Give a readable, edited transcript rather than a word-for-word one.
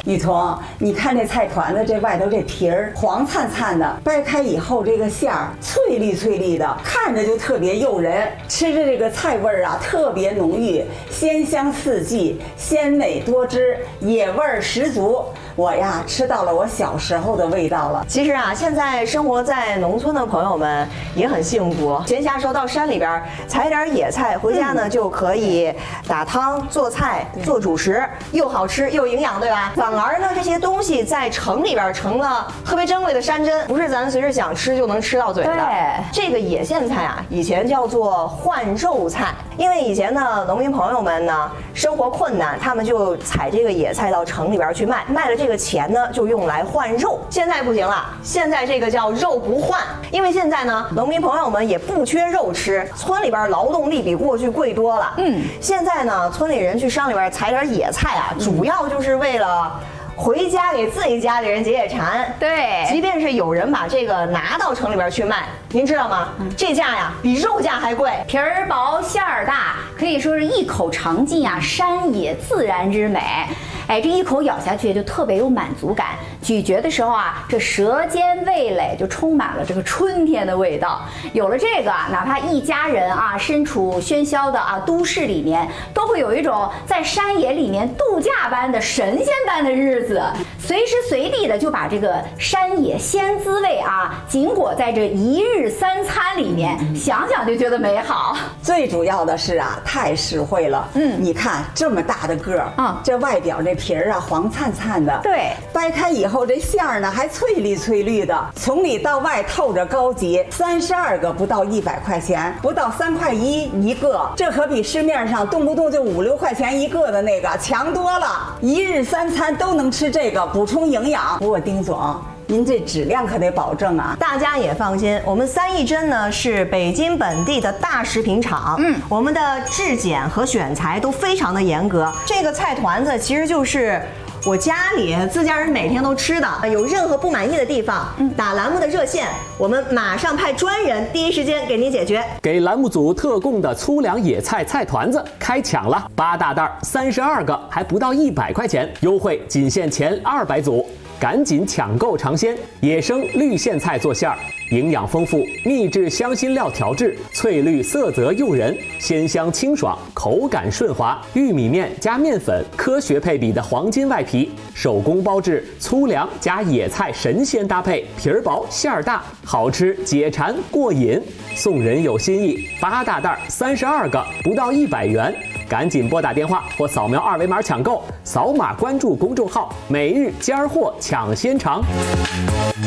雨桐，你看这菜团子这外头这皮儿黄灿灿的，掰开以后这个馅儿翠绿翠绿的，看着就特别诱人，吃着这个菜味儿啊特别浓郁，鲜香四季，鲜美多汁，野味儿十足。我呀吃到了我小时候的味道了。 其实啊，现在生活在农村的朋友们也很幸福，闲暇时候到山里边采点野菜回家呢，就可以打汤、做菜、做主食，又好吃又营养，对吧？反而呢，这些东西在城里边成了特别珍贵的山珍，不是咱随时想吃就能吃到嘴的。这个野苋菜啊，以前叫做换肉菜，因为以前呢，农民朋友们呢生活困难，他们就采这个野菜到城里边去卖，卖了这个钱呢就用来换肉。现在不行了，现在这个叫肉不换，因为现在呢，农民朋友们也不缺肉吃，村里边劳动力比过去贵多了。现在呢，村里人去山里边采点野菜啊，主要就是为了回家给自己家里人解解馋。 对， 即便是有人把这个拿到城里边去卖，您知道吗？这价呀比肉价还贵。 皮儿薄馅儿大，可以说是一口尝尽啊山野自然之美。哎，这一口咬下去就特别有满足感，咀嚼的时候啊，这舌尖味蕾就充满了这个春天的味道。有了这个啊，哪怕一家人啊身处喧嚣的啊都市里面，都会有一种在山野里面度假般的神仙般的日子，随时随地的就把这个山野鲜滋味啊紧裹在这一日三餐里面，想想就觉得美好。 最主要的是啊，太实惠了。你看这么大的个儿，这外表这皮儿啊黄灿灿的， 对， 掰开以后这馅儿呢还翠绿翠绿的，从里到外透着高级。32个不到100块钱，不到3块1一个，这可比市面上动不动就5、6块钱一个的那个强多了。一日三餐都能吃这个，补充营养。不过丁总，您这质量可得保证啊！ 大家也放心，我们三义珍呢是北京本地的大食品厂，我们的质检和选材都非常的严格。这个菜团子其实就是我家里自家人每天都吃的，有任何不满意的地方，打栏目的热线，我们马上派专人第一时间给您解决。 给栏目组特供的粗粮野菜菜团子开抢了，8大袋32个，还不到100块钱，优惠仅限前200组。赶紧抢购尝鲜！野生绿苋菜做馅儿，营养丰富，秘制香辛料调制，翠绿色泽诱人，鲜香清爽，口感顺滑。玉米面加面粉，科学配比的黄金外皮，手工包制，粗粮加野菜神仙搭配，皮儿薄馅儿大，好吃解馋过瘾。送人有心意，8大袋32个，不到100元。赶紧拨打电话或扫描2维码抢购，扫码关注公众号，每日尖儿货抢先尝。